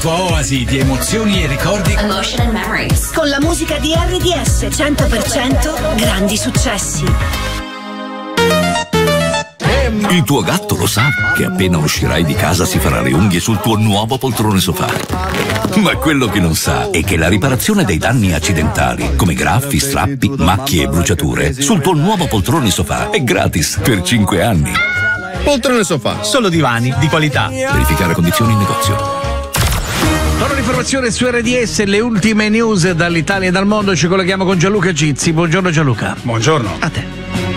Oasi di emozioni e ricordi. Emotion and Memories. Con la musica di RDS 100% grandi successi. Il tuo gatto lo sa che appena uscirai di casa si farà le unghie sul tuo nuovo poltrone sofà. Ma quello che non sa è che la riparazione dei danni accidentali, come graffi, strappi, macchie e bruciature, sul tuo nuovo poltrone sofà è gratis per 5 anni. Poltrone sofà, solo divani di qualità. Verificare condizioni in negozio. Ora l'informazione su RDS, le ultime news dall'Italia e dal mondo. Ci colleghiamo con Gianluca Gizzi. Buongiorno Gianluca. Buongiorno. A te.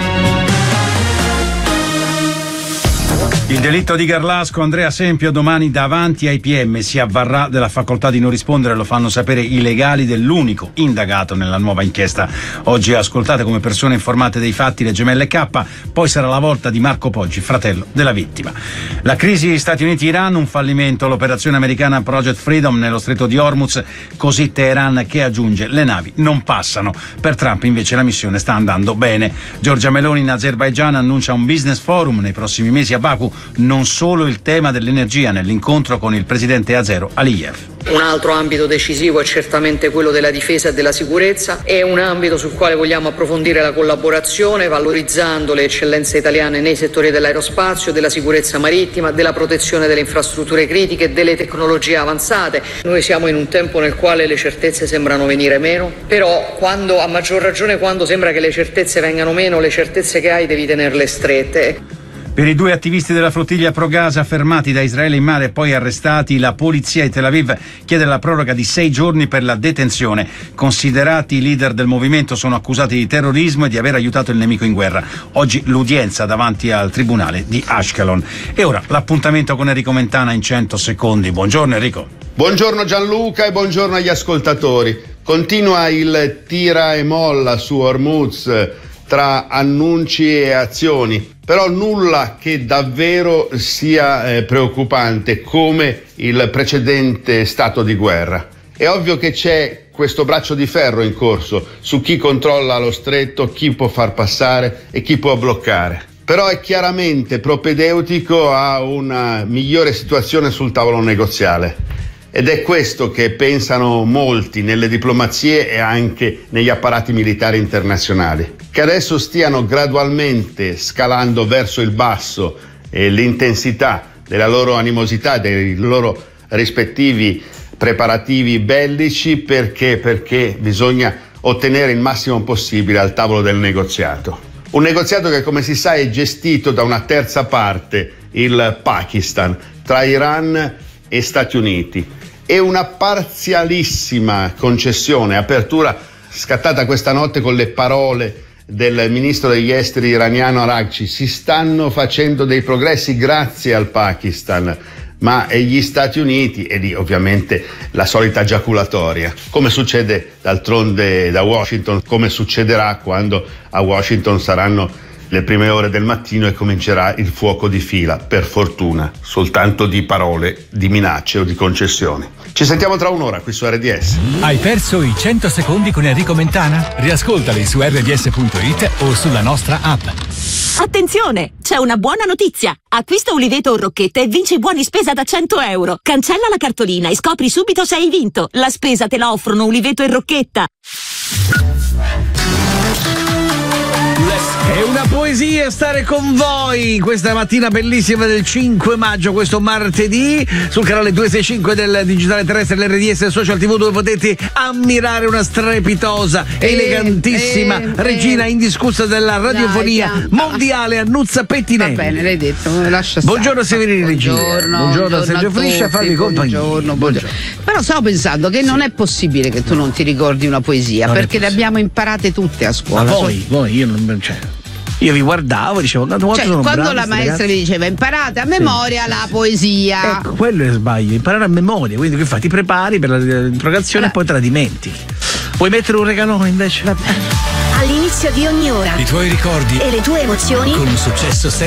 Il delitto di Garlasco, Andrea Sempio domani davanti ai PM si avvarrà della facoltà di non rispondere, lo fanno sapere i legali dell'unico indagato nella nuova inchiesta. Oggi ascoltate come persone informate dei fatti le gemelle K, poi sarà la volta di Marco Poggi, fratello della vittima. La crisi Stati Uniti-Iran, un fallimento, l'operazione americana Project Freedom nello stretto di Hormuz, così Teheran che aggiunge le navi non passano. Per Trump invece la missione sta andando bene. Giorgia Meloni in Azerbaigian annuncia un business forum nei prossimi mesi a Baku. Non solo il tema dell'energia nell'incontro con il presidente azero Aliyev. Un altro ambito decisivo è certamente quello della difesa e della sicurezza, è un ambito sul quale vogliamo approfondire la collaborazione valorizzando le eccellenze italiane nei settori dell'aerospazio, della sicurezza marittima, della protezione delle infrastrutture critiche, delle tecnologie avanzate. Noi siamo in un tempo nel quale le certezze sembrano venire meno, però a maggior ragione quando sembra che le certezze vengano meno, le certezze che hai devi tenerle strette. Per i 2 attivisti della flottiglia Pro Gaza fermati da Israele in mare e poi arrestati, la polizia di Tel Aviv chiede la proroga di 6 giorni per la detenzione. Considerati leader del movimento, sono accusati di terrorismo e di aver aiutato il nemico in guerra. Oggi l'udienza davanti al tribunale di Ashkelon. E ora l'appuntamento con Enrico Mentana in 100 secondi. Buongiorno Enrico. Buongiorno Gianluca e buongiorno agli ascoltatori. Continua il tira e molla su Hormuz tra annunci e azioni, però nulla che davvero sia preoccupante come il precedente stato di guerra. È ovvio che c'è questo braccio di ferro in corso su chi controlla lo stretto, chi può far passare e chi può bloccare. Però è chiaramente propedeutico a una migliore situazione sul tavolo negoziale. Ed è questo che pensano molti nelle diplomazie e anche negli apparati militari internazionali, che adesso stiano gradualmente scalando verso il basso l'intensità della loro animosità, dei loro rispettivi preparativi bellici, perché bisogna ottenere il massimo possibile al tavolo del negoziato. Un negoziato che, come si sa, è gestito da una terza parte, il Pakistan, tra Iran e Stati Uniti. E una parzialissima concessione, apertura scattata questa notte con le parole del ministro degli esteri iraniano Araghchi. Si stanno facendo dei progressi grazie al Pakistan, ma gli Stati Uniti, e lì ovviamente la solita giaculatoria, come succede d'altronde da Washington, come succederà quando a Washington saranno le prime ore del mattino e comincerà il fuoco di fila, per fortuna soltanto di parole, di minacce o di concessioni. Ci sentiamo tra un'ora qui su RDS. Hai perso i 100 secondi con Enrico Mentana? Riascoltali su rds.it o sulla nostra app. Attenzione, c'è una buona notizia. Acquista Uliveto o Rocchetta e vinci buoni spesa da 100 euro. Cancella la cartolina e scopri subito se hai vinto. La spesa te la offrono Uliveto e Rocchetta. È una poesia stare con voi questa mattina bellissima del 5 maggio, questo martedì, sul canale 265 del digitale terrestre, l'RDS Social TV, dove potete ammirare una strepitosa, elegantissima regina indiscussa della radiofonia mondiale, Annuzza Pettinelli. Va bene, l'hai detto, lascia stare. Buongiorno Severini Regina. Buongiorno a Sergio Friscia, farvi compagnia. Buongiorno. Però stavo pensando che non è possibile che tu non ti ricordi una poesia, Non perché le abbiamo imparate tutte a scuola. Ma voi, io non io vi guardavo, dicevo, quando la maestra vi diceva imparate a memoria la poesia. Ecco, quello è sbaglio, imparare a memoria, quindi che fai? Ti prepari per l'interrogazione e poi te la dimentichi. Vuoi mettere un regalone invece? All'inizio di ogni ora I tuoi ricordi e le tue emozioni con un successo